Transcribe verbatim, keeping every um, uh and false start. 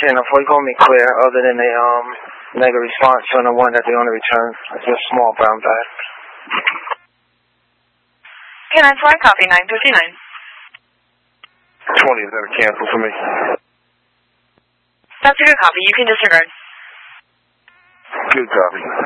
ten four, you gonna be clear other than the um negative response on the one that they only return. It's just small brown bag. K nine four, copy nine fifty-nine. twenty, is that a cancel for me? That's a good copy. You can disregard. Good copy.